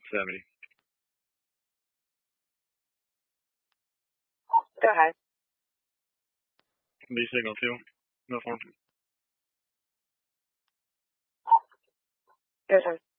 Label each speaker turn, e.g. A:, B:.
A: 70.
B: Go ahead.
A: B signal 2. No form.
B: Go ahead.